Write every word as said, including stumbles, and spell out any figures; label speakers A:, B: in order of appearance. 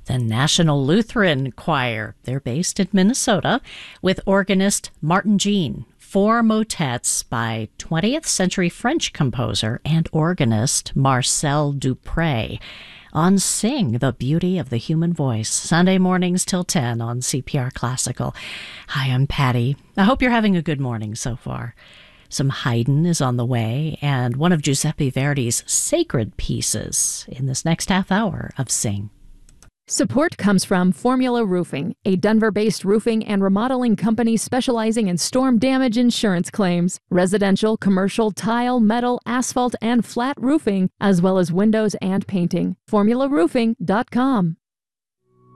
A: The National Lutheran Choir. They're based in Minnesota with organist Martin Jean. Four motets by twentieth century French composer and organist Marcel Dupré on Sing, the Beauty of the Human Voice, Sunday mornings till ten on C P R Classical. Hi, I'm Patty. I hope you're having a good morning so far. Some Haydn is on the way, and one of Giuseppe Verdi's sacred pieces in this next half hour of Sing.
B: Support comes from Formula Roofing, a Denver-based roofing and remodeling company specializing in storm damage insurance claims, residential, commercial, tile, metal, asphalt, and flat roofing, as well as windows and painting. formula roofing dot com.